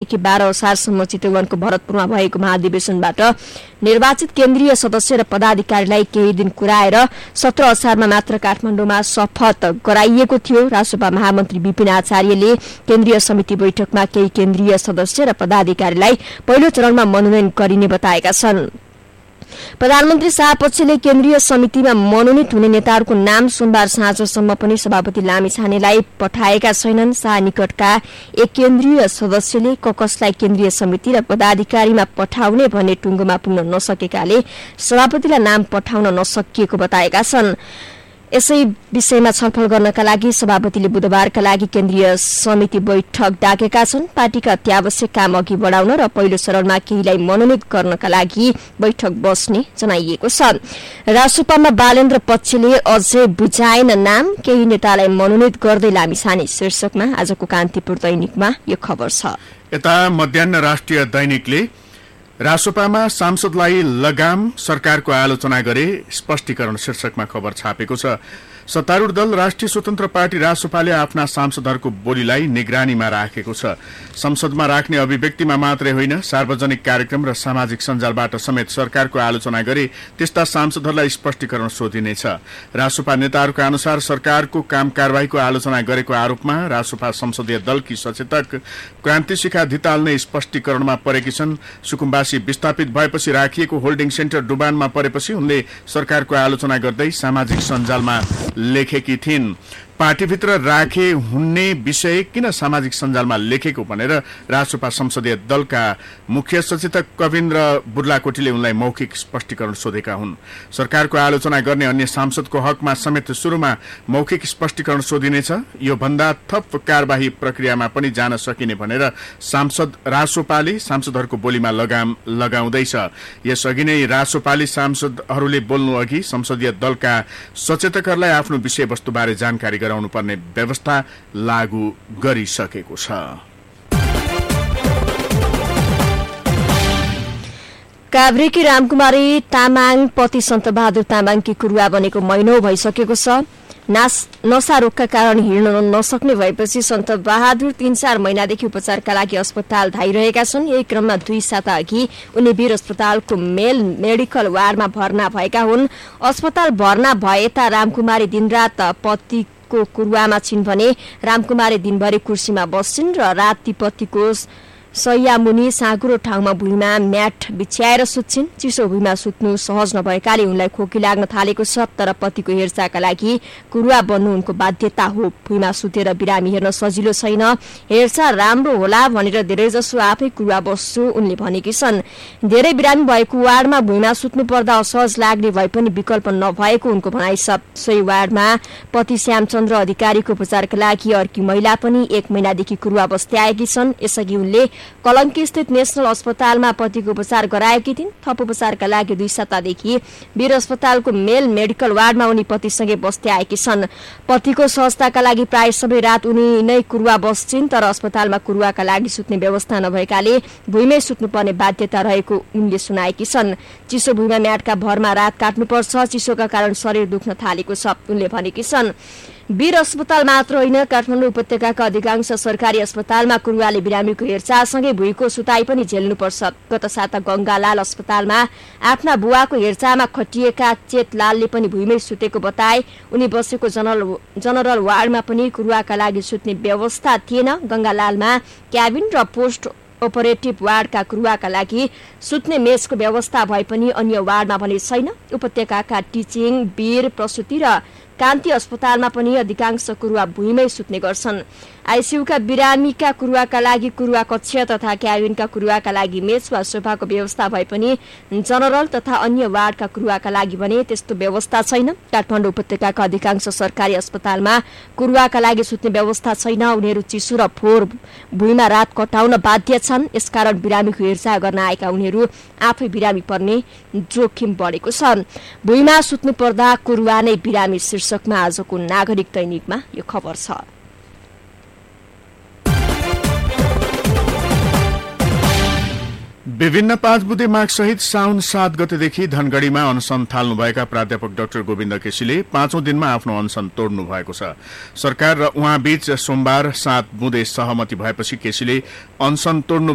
देखि 12 असारसम्म चितवनको भरतपुरमा भएको महाधिवेशनबाट निर्वाचित केन्द्रीय सदस्य र पदाधिकारीलाई केही दिन कुराएर 17 असारमा मात्र काठमाडौँमा शपथ गराइएको थियो। रासोपा महामन्त्री विपिन आचार्यले केन्द्रीय समिति बैठकमा केही केन्द्रीय सदस्य र पदाधिकारीलाई पहिलो चरणमा मनोनयन गरिने बताएका छन्। प्रधानमन्त्री शाहपक्षले केन्द्रीय समितिमा मनोनित हुने नेताहरूको नाम सोमबार साँझसम्म पनि सभापति लामिछानेलाई पठाएका छैनन्। शाह निकटका एक केन्द्रीय सदस्यले कसलाई केन्द्रीय समिति र पदाधिकारीमा पठाउने भन्ने टुङ्गोमा पुग्न नसकेकाले सभापतिलाई नाम पठाउन नसकिएको बताएका छन्। यसै विषयमा छलफल गर्नका लागि सभापतिले बुधबारका लागि केन्द्रीय समिति बैठक डाकेका छन्। पार्टीका अत्यावश्यक काम अघि बढाउन र पहिलो चरणमा केहीलाई मनोनित गर्नका लागि बैठक बस्ने जनाइएको छ। रासोपामा बालेन्द्र पक्षले अझै बुझाएन नाम, केही नेतालाई मनोनित गर्दै लामिछाने शीर्षकमा आजको कान्तिपुर दैनिकमा यो खबर छ। यता मध्याह्न राष्ट्रिय दैनिकले रासोपामा सांसदलाई लगाम सरकारको आलोचना गरे स्पष्टीकरण शीर्षकमा खबर छापेको छ। सत्तारूढ़ दल राष्ट्रिय स्वतन्त्र पार्टी रासोपाले आफ्ना सांसदहरूको बोलीलाई निगरानीमा राखेको छ। संसदमा राख्ने अभिव्यक्तिमा मात्रै होइन, सार्वजनिक कार्यक्रम र सामाजिक सञ्जालबाट समेत सरकारको आलोचना गरे त्यस्ता सांसदहरूलाई स्पष्टीकरण सोधिनेछ। रासोपा नेताहरूका अनुसार सरकारको काम कारबाहीको आलोचना गरेको आरोपमा रासोपा संसदीय दलकी सचेतक क्रान्तिशिखा धिताल नै स्पष्टीकरणमा परेकी छन्। सुकुम्बासी विस्थापित भएपछि राखिएको होल्डिङ सेन्टर डुबानमा परेपछि उनले सरकारको आलोचना गर्दै सामाजिक सञ्जालमा लेखेकी थिइन्। पार्टीभित्र राखे हुने विषय किन सामाजिक सञ्जालमा लेखेको भनेर रासोपा संसदीय दलका मुख्य सचेतक कविन्द्र बुर्लाकोटीले उनलाई मौखिक स्पष्टीकरण सोधेका हुन्। सरकारको आलोचना गर्ने अन्य सांसदको हकमा समेत सुरुमा मौखिक स्पष्टीकरण सोधिनेछ। यो भन्दा थप कार्यवाही प्रक्रियामा पनि जान सकिने भनेर सांसद रासोपाले सांसदहरूको बोलीमा लगाम लगाउँदैछ। यसअघि नै रासोपाले सांसदहरूले बोल्नु अघि संसदीय दलका सचेतकहरूलाई आफ्नो विषयवस्तुबारे जानकारी गराउनु पर्ने व्यवस्था लागू गरिसकेको छ। काभ्रेकी रामकुमारी तामाङ पति सन्त बहादुर तामाङकी कुरुवा बनेको महिनौ भइसकेको छ। नशा रोगका कारण हिँड्न नसक्ने भएपछि सन्त बहादुर 3-4 महिनादेखि उपचारका लागि अस्पताल धाइरहेका छन्। यही क्रममा 2 साता अघि उनी वीर अस्पतालको मेल मेडिकल वार्डमा भर्ना भएका हुन्। अस्पताल भर्ना भएता रामकुमारी दिनरात पतिको कुरुवामा छिन् भने रामकुमारी दिनभरि कुर्सीमा बस्छिन् र राति पतिको सैयामुनि साँगुरो ठाउँमा भुइँमा म्याट बिछ्याएर सुत्छिन्। चिसो भुइँमा सुत्नु सहज नभएकाले उनलाई खोकी लाग्न थालेको छ। तर पतिको हेरचाहका लागि कुरुवा बन्नु उनको बाध्यता हो। भुइँमा सुतेर बिरामी हेर्न सजिलो छैन। हेरचाह राम्रो होला भनेर धेरैजसो आफै कुरुवा बस्छु उनले भनेकी छन्। धेरै बिरामी भएको वार्डमा भुइँमा सुत्नु पर्दा असहज लाग्ने भए पनि विकल्प नभएको उनको भनाइ छ। सोही वार्डमा पति श्यामचन्द्र अधिकारीको उपचारका लागि अर्की महिला पनि 1 महिनादेखि कुरुवा बस्दै आएकी छन्। यसअघि उनले कलङ्की स्थित नेशनल अस्पतालमा पतिको उपचार गराएकी थिइन्। थप उपचारका लागि 2 सातादेखि वीर अस्पतालको मेल मेडिकल वार्डमा उनी पतिसँगै बस्दै आएकी छन्। पतिको सहजताका लागि प्राय सबै रात उनी नै कुरुवा बस्छिन्। तर अस्पतालमा कुरुवाका लागि सुत्ने व्यवस्था नभएकाले भुइँमै सुत्नुपर्ने बाध्यता रहेको उनले सुनाएकी छन्। चिसो भुइँमा म्याटका भरमा रात काट्नुपर्छ। चिसोका कारण शरीर दुख्न थालेको छ उनले भनेकी छन्। वीर अस्पताल मात्र होइन, काठमाडौँ उपत्यकाका अधिकांश सरकारी अस्पतालमा कुरुवाले बिरामीको हेरचाहसँगै भुइँको सुताई पनि झेल्नुपर्छ। गत साता गंगालाल अस्पतालमा आफ्ना बुवाको हेरचाहमा खटिएका चेतलालले पनि भुइँमै सुतेको बताए। उनी बसेको जनरल वार्डमा पनि कुरुवाका लागि सुत्ने व्यवस्था थिएन। गंगालालमा क्याबिन र पोस्ट अपरेटिभ वार्डका कुरुवाका लागि सुत्ने मेजको व्यवस्था भए पनि अन्य वार्डमा भने छैन। उपत्यकाका टिचिङ, वीर, प्रसुति र कान्ति अस्पतालमा पनि अधिकांश कुरुवा भुइँमै सुत्ने गर्छन्। आइसियुका बिरामीका कुरुवाका लागि कुरुवा कक्ष तथा क्याबिनका कुरुवाका लागि मेज वा सोफाको व्यवस्था भए पनि जनरल तथा अन्य वार्डका कुरुवाका लागि भने त्यस्तो व्यवस्था छैन। काठमाडौँ उपत्यकाका अधिकांश सरकारी अस्पतालमा कुरुवाका लागि सुत्ने व्यवस्था छैन। उनीहरू चिसो र फोहोर भुइँमा रात कटाउन बाध्य छन्। यसकारण बिरामीको हेरचाह गर्न आएका उनीहरू आफै बिरामी पर्ने जोखिम बढेको छ। भुइँमा सुत्नु पर्दा कुरुवा नै बिरामी शीर्षकमा आजको नागरिक दैनिकमा यो खबर छ। विभिन्न 5 बुँदे माग सहित साउन 7 गतेदेखि धनगढ़ीमा अनसन थाल्नुभएका प्राध्यापक डाक्टर गोविन्द केसीले 5औं दिनमा आफ्नो अनसन तोड्नु भएको छ। सरकार र उहाँ बीच सोमबार 7 बुँदे सहमति भएपछि केसीले अनसन तोड्नु